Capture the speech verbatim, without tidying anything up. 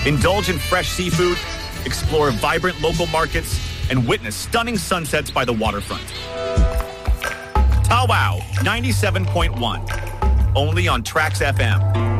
Indulge in fresh seafood, explore vibrant local markets, and witness stunning sunsets by the waterfront. Tawow ninety-seven point one, only on Trax F M.